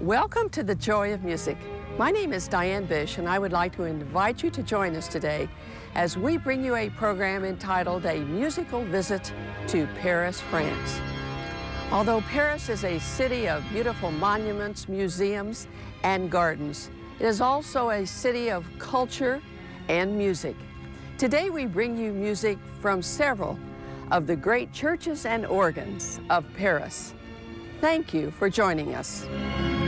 Welcome to the Joy of Music. My name is Diane Bish, and I would like to invite you to join us today as we bring you a program entitled A Musical Visit to Paris, France. Although Paris is a city of beautiful monuments, museums, and gardens, it is also a city of culture and music. Today we bring you music from several of the great churches and organs of Paris. Thank you for joining us.